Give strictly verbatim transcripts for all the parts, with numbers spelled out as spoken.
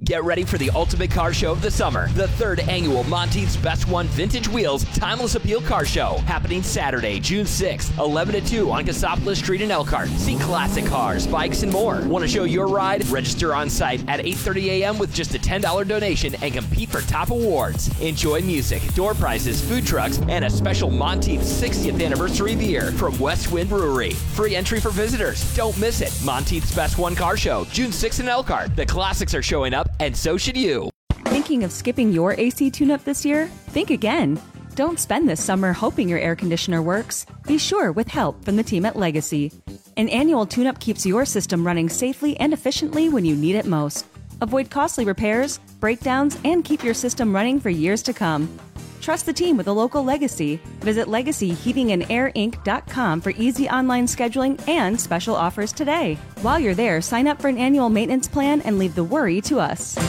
Get ready for the ultimate car show of the summer. The third annual Monteith's Best One Vintage Wheels Timeless Appeal Car Show. Happening Saturday, June sixth, eleven to two on Cassopolis Street in Elkhart. See classic cars, bikes, and more. Want to show your ride? Register on site at eight thirty a.m. with just a ten dollars donation and compete for top awards. Enjoy music, door prizes, food trucks, and a special Monteith's sixtieth anniversary beer from West Wind Brewery. Free entry for visitors. Don't miss it. Monteith's Best One Car Show, June sixth in Elkhart. The classics are showing up, and so should you. Thinking of skipping your A C tune-up this year? Think again. Don't spend this summer hoping your air conditioner works. Be sure with help from the team at Legacy. An annual tune-up keeps your system running safely and efficiently when you need it most. Avoid costly repairs, breakdowns, and keep your system running for years to come. Trust the team with a local Legacy. Visit legacy heating and air inc dot com for easy online scheduling and special offers today. While you're there, sign up for an annual maintenance plan and leave the worry to us.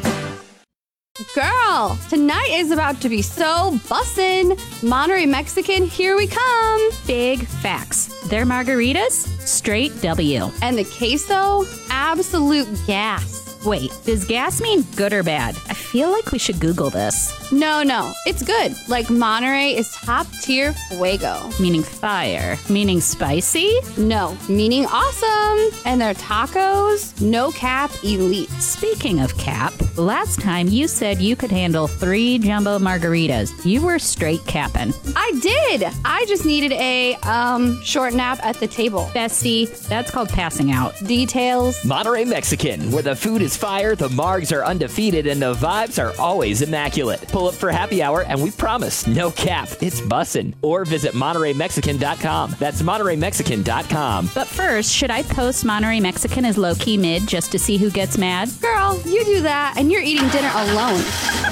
Girl, tonight is about to be so bussin'. Monterey Mexican, here we come. Big facts. Their margaritas, straight W. And the queso, absolute gas. Wait, does gas mean good or bad? I feel like we should Google this. No, no, it's good. Like Monterey is top tier fuego. Meaning fire. Meaning spicy? No, meaning awesome. And their tacos, no cap elite. Speaking of cap, last time you said you could handle three jumbo margaritas. You were straight capping. I did. I just needed a um short nap at the table. Bestie, that's called passing out. Details. Monterey Mexican, where the food is fire, the margs are undefeated, and the vibes are always immaculate. Pull up for happy hour, and we promise, no cap, it's bussin'. Or visit Monterey Mexican dot com. That's Monterey Mexican dot com. But first, should I post Monterey Mexican as low-key mid just to see who gets mad? Girl, you do that, and you're eating dinner alone.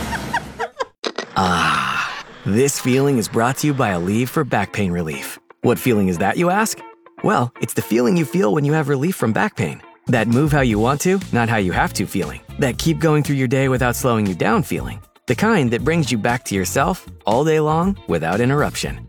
Ah, this feeling is brought to you by Aleve for back pain relief. What feeling is that, you ask? Well, it's the feeling you feel when you have relief from back pain. That move how you want to, not how you have to feeling. That keep going through your day without slowing you down feeling. The kind that brings you back to yourself all day long without interruption.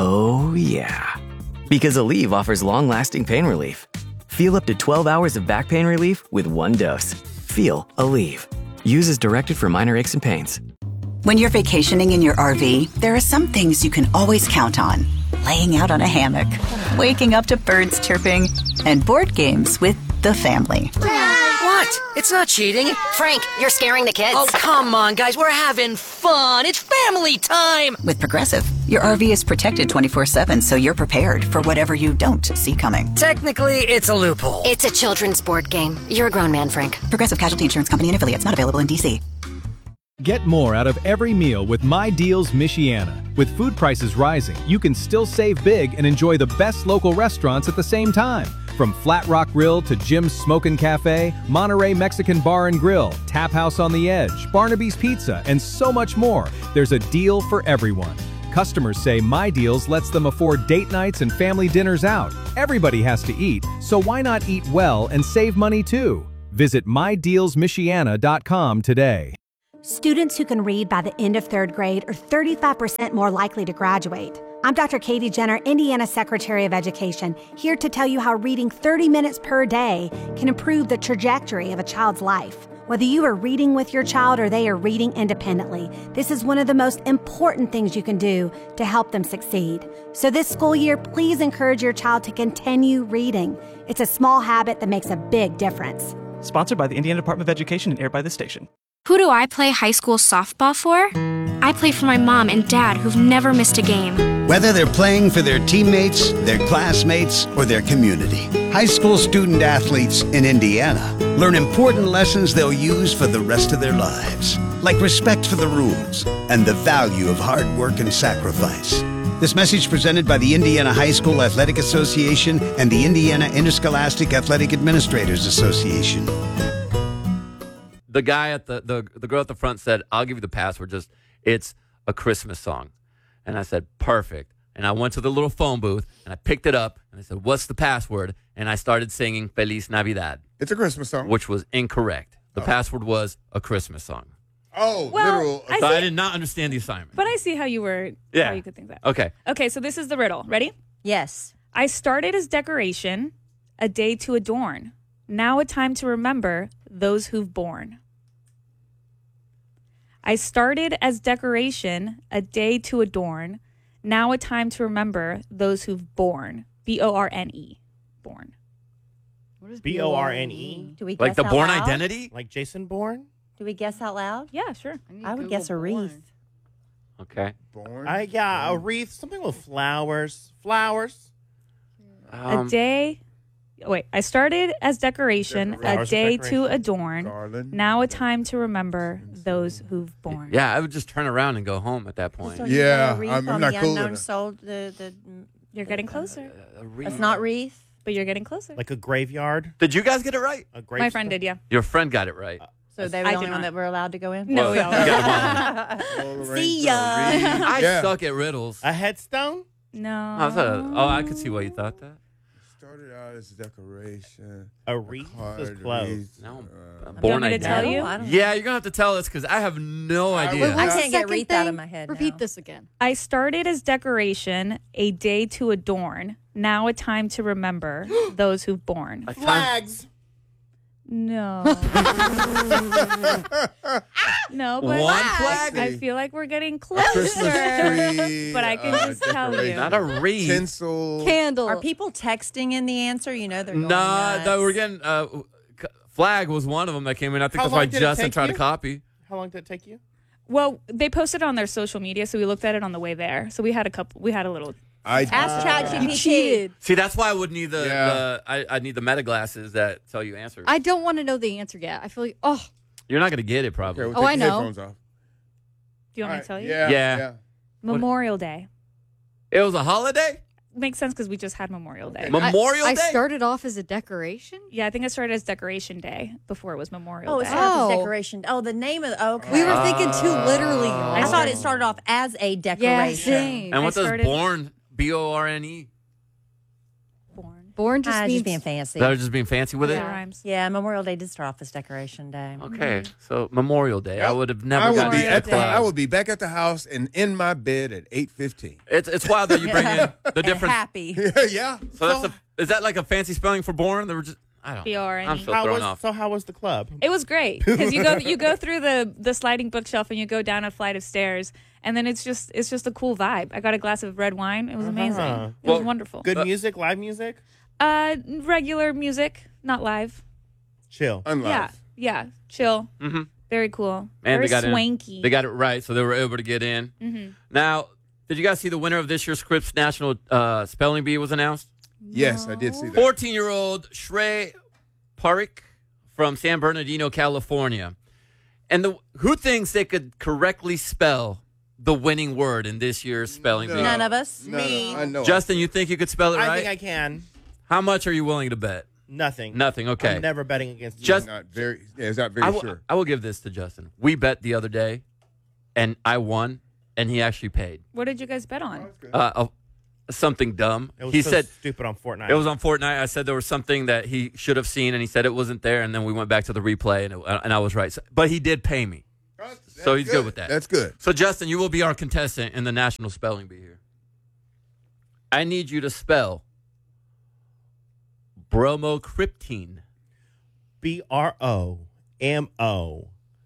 Oh yeah. Because Aleve offers long-lasting pain relief. Feel up to twelve hours of back pain relief with one dose. Feel Aleve. Use as directed for minor aches and pains. When you're vacationing in your R V, there are some things you can always count on. Laying out on a hammock, waking up to birds chirping, and board games with the family. What? It's not cheating. Frank, you're scaring the kids. Oh, come on, guys. We're having fun. It's family time. With Progressive, your R V is protected twenty-four seven, so you're prepared for whatever you don't see coming. Technically, it's a loophole. It's a children's board game. You're a grown man, Frank. Progressive Casualty Insurance Company and affiliates, not available in D C. Get more out of every meal with My Deals Michiana. With food prices rising, you can still save big and enjoy the best local restaurants at the same time. From Flat Rock Grill to Jim's Smokin' Cafe, Monterey Mexican Bar and Grill, Tap House on the Edge, Barnaby's Pizza, and so much more. There's a deal for everyone. Customers say My Deals lets them afford date nights and family dinners out. Everybody has to eat, so why not eat well and save money too? Visit my deals michiana dot com today. Students who can read by the end of third grade are thirty-five percent more likely to graduate. I'm Doctor Katie Jenner, Indiana Secretary of Education, here to tell you how reading thirty minutes per day can improve the trajectory of a child's life. Whether you are reading with your child or they are reading independently, this is one of the most important things you can do to help them succeed. So this school year, please encourage your child to continue reading. It's a small habit that makes a big difference. Sponsored by the Indiana Department of Education and aired by this station. Who do I play high school softball for? I play for my mom and dad who've never missed a game. Whether they're playing for their teammates, their classmates, or their community, high school student athletes in Indiana learn important lessons they'll use for the rest of their lives, like respect for the rules and the value of hard work and sacrifice. This message presented by the Indiana High School Athletic Association and the Indiana Interscholastic Athletic Administrators Association. The guy at the, the the girl at the front said, I'll give you the password. Just, it's a Christmas song. And I said, perfect. And I went to the little phone booth, and I picked it up, and I said, what's the password? And I started singing Feliz Navidad. It's a Christmas song. Which was incorrect. The oh. password was a Christmas song. Oh, well, literal. I so see, I did not understand the assignment. But I see how you were, yeah. how you could think that. Okay. Okay, so this is the riddle. Ready? Yes. I started as decoration, a day to adorn. Now a time to remember those who've borne. I started as decoration, a day to adorn. Now a time to remember those who've born. B O R N E. Born. What is B O R N E? Do we Like guess the out Born loud? Identity? Like Jason Bourne? Do we guess out loud? Yeah, sure. I would guess a wreath. Okay. Born. I yeah, a wreath, something with flowers. Flowers. Um, a day. Wait, I started as decoration, Flowers a of day to decoration. adorn. Garland. Now a time to remember those who've born. Yeah, I would just turn around and go home at that point. So you Yeah, got a wreath I'm- I'm on not the cool with unknown it. soul. The the. You're getting closer, A wreath. It's not wreath. but you're getting closer. Like a graveyard. Did you guys get it right? A My gravestone? friend did, yeah. Your friend got it right. So they were I the only did one not. that were allowed to go in. No, we You all. got it wrong. See ya. I Yeah. suck at riddles. A headstone? No. Oh, I thought- oh, I could see why you thought that. Started out as a decoration. A wreath was Card, close. wreath, No. uh, Born me to tell Identity. you? I don't Yeah, you're gonna have to tell us because I have no I idea. would I not- can't get Second wreath out of thing, my head. Repeat now. this again. I started as decoration, a day to adorn. Now a time to remember those who've born. A time- Flags. No. no, but One flag? I feel like we're getting Christmas closer. tree. But I can uh, just tell you. decoration. Not a wreath. Tinsel. Candle. Are people texting in the answer? You know they're going Nah, nuts. that we're getting. Uh, c- flag was one of them that came in. I think How that's why long did it Justin take tried to you? copy. How long did it take you? Well, they posted on their social media, so we looked at it on the way there. So we had a couple. We had a little. I Ask ChatGPT. cheated. See, that's why I would need the. Yeah. the I, I need the meta glasses that tell you answers. I don't want to know the answer yet. I feel like, oh, You're not gonna get it probably. Okay, we'll Oh, take I the know. headphones off. Do you want me All to tell right, you? Yeah. Yeah. yeah. Memorial Day. It was a holiday. Makes sense because we just had Memorial Day. Memorial I, Day. I started off as a decoration. Yeah, I think I started as Decoration Day before it was Memorial Oh, it Day. started off as Oh. decoration. Oh, the name of okay. We were thinking too literally. I thought it started off as a Yeah, decoration. same. and what I does started- born? B O R N E. Born. Born just Ah, means just being fancy. That was just being fancy with it. Yeah. Rhymes. Yeah, Memorial Day did start off as decoration day. Okay, so Memorial Day. I would have never I would gotten be that at the, flag. I would be back at the house and in my bed at eight fifteen. It's it's wild that you bring in the And different. happy. yeah. So that's a, is that like a fancy spelling for born? They were just I don't. B O R N E. I'm so How thrown was, off. so how was the club? It was great because you go you go through the the sliding bookshelf and you go down a flight of stairs and then it's just it's just a cool vibe. I got a glass of red wine. It was amazing. Uh-huh. It was Well, wonderful. Good Uh, music, live music? Uh, regular music, not live. Chill. Unlive. Yeah, yeah, chill. Mm-hmm. Very cool. And Very they got swanky. In, they got it right, so they were able to get in. Mm-hmm. Now, did you guys see the winner of this year's Scripps National uh, Spelling Bee was announced? Yes, I did see that. fourteen-year-old Shrey Parikh from San Bernardino, California. And the who thinks they could correctly spell the winning word in this year's spelling bee? None of us. No, Me. no, I know. Justin, you think you could spell it I right? think I can. How much are you willing to bet? Nothing. Nothing. Okay. I'm never betting against you. Just- not very. Yeah, it's not very I will, sure. I will give this to Justin. We bet the other day, and I won, and he actually paid. What did you guys bet on? Uh, uh, something dumb. It was He so said stupid on Fortnite. it was on Fortnite. I said there was something that he should have seen, and he said it wasn't there. And then we went back to the replay, and, it, and I was right. So, but he did pay me, so he's good. with that. That's good. So Justin, you will be our contestant in the National Spelling Bee here. I need you to spell bromocriptine. B R O M O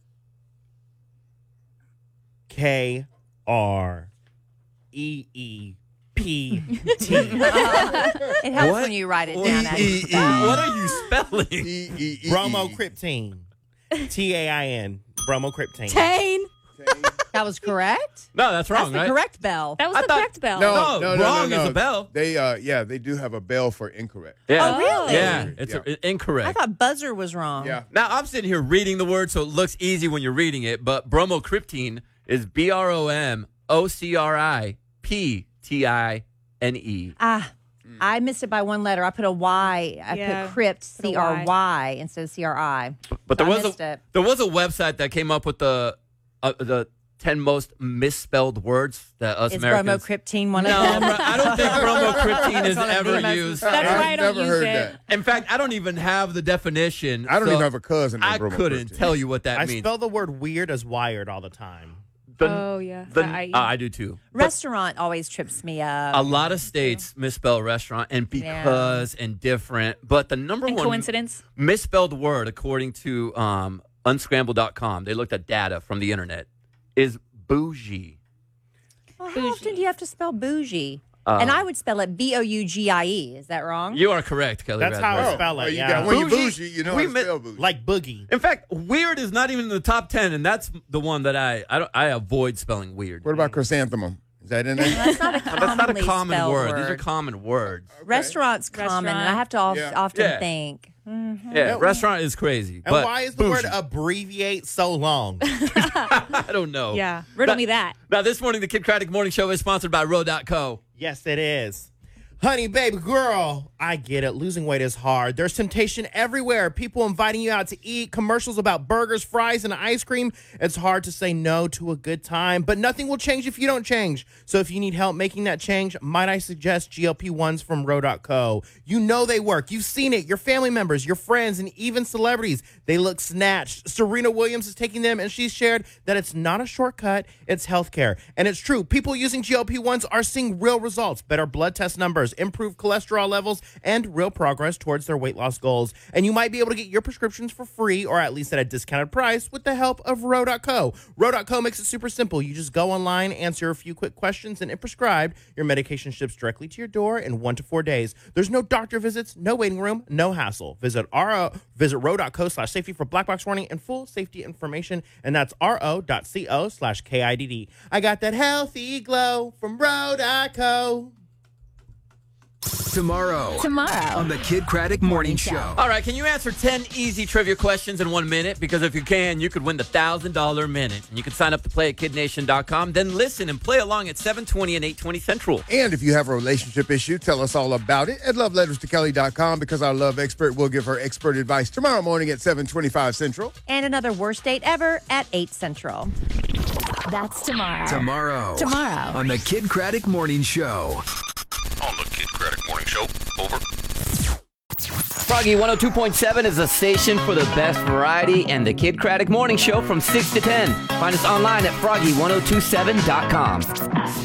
K R E E P T. It helps What? when you write it down. E E. What are you spelling? E E E. Bromocriptine. T A I N. Bromocriptine. Tane. That was correct. No, that's wrong, That's the right? correct bell. That was I the thought- correct bell. No, No, no, no, wrong no, no. is a bell. They, uh, yeah, they do have a bell for incorrect. Yeah. Oh, really? Yeah, it's Yeah. uh, incorrect. I thought buzzer was wrong. Yeah. Now, I'm sitting here reading the word, so it looks easy when you're reading it, but bromocriptine is B R O M O C R I P T I N E. Ah, I missed it by one letter. I put a Y. I Yeah, put crypt, put a C R Y, instead of C R I. But there I was missed a it. there was a website that came up with the uh, the ten most misspelled words that us Is Americans. bromocriptine one of No, them? bro, I don't think bromocriptine is One of the ever most used. That's I've why I don't never use heard it. that. In fact, I don't even have the definition. I don't so even have a cousin named I bromocriptine. couldn't tell you what that I means. spell the word weird as wired all the time. The- Oh, yeah. the- I- uh, I do too. But Restaurant always trips me up. a lot of states misspell restaurant and because and different, but the number And one coincidence? misspelled word, according to um, unscramble dot com, they looked at data from the internet. is bougie. Well, how often do you have to spell bougie? Uh, and I would spell it B O U G I E. Is that wrong? You are correct, Kelly. That's how I spell it. you Yeah. got, when you Bougie, bougie, you know how we to mi- spell bougie. Like boogie. In fact, weird is not even in the top ten, and that's the one that I I, don't, I avoid spelling weird. What about chrysanthemum? Is that in there? That's not a That's not a commonly common spelled word. word. These are common words. Restaurant's common, and I have to al- Yeah. often Yeah. think. Mhm. Yeah, restaurant is crazy. And but why is the bougie. word abbreviate so long? I don't know. Yeah, riddle Now- me that. Now, this morning, the Kid Craddock Morning Show is sponsored by Row dot co. Yes, it is. Honey, baby, girl, I get it. Losing weight is hard. There's temptation everywhere. People inviting you out to eat, commercials about burgers, fries, and ice cream. It's hard to say no to a good time, but nothing will change if you don't change. So if you need help making that change, might I suggest G L P ones from Row dot co. You know they work. You've seen it. Your family members, your friends, and even celebrities. They look snatched. Serena Williams is taking them, and she's shared that it's not a shortcut. It's healthcare. And it's true. People using G L P ones are seeing real results, better blood test numbers, improved cholesterol levels, and real progress towards their weight loss goals. And you might be able to get your prescriptions for free or at least at a discounted price with the help of Row dot co. Row dot co makes it super simple. You just go online, answer a few quick questions, and if prescribed, your medication ships directly to your door in one to four days. There's no doctor visits, no waiting room, no hassle. Visit R O, visit Row dot co slash safety for black box warning and full safety information, and that's ro dot co slash K I D D. I got that healthy glow from Row dot co. Tomorrow. Tomorrow. On the Kid Craddock Morning Show. All right, can you answer ten easy trivia questions in one minute? Because if you can, you could win the one thousand dollars minute. And you can sign up to play at kid nation dot com. Then listen and play along at seven twenty and eight twenty Central. And if you have a relationship issue, tell us all about it at love letters to kelly dot com because our love expert will give her expert advice tomorrow morning at seven twenty-five Central. And another worst date ever at eight Central. That's tomorrow. Tomorrow. Tomorrow. On the Kid Craddock Morning Show. On the Kid Craddock Morning Show. Over. Froggy one oh two point seven is a station for the best variety and the Kid Craddock Morning Show from six to ten. Find us online at froggy ten twenty-seven dot com.